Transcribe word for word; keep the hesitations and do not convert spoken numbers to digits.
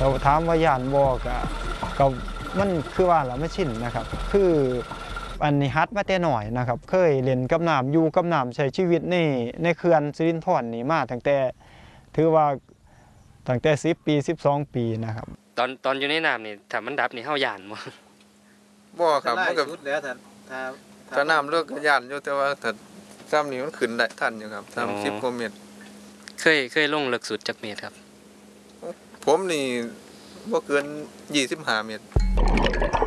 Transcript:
เราถามว่าย่านบ่ก็ก็มันคือว่าเราไม่ชินนะครับคืออันนี้ฮัดมาแต่หน่อยนะครับเคยเล่นกับน้ำอยู่กับน้ำใช้ชีวิตในในเขื่อนสิรินธรนี่มาตั้งแต่ถือว่าตั้งแต่สิบปีสิบสองปีนะครับตอนตอนอยู่ในน้ำนี่ถ้ามันดับนี่เฮาย่านบ่บ่ครับมันก็สุดแล้วถ้าถ้าถ้าน้ำเลิกก็ย่านอยู่แต่ว่าถ้าซ้ำนี่มันขึ้นได้ทันอยู่ครับซ้ำสิบกว่าเมตรเคยเคยลงลึกสุดจักเมตรครับผมนี่บ่เกินยี่สิบห้าเมตร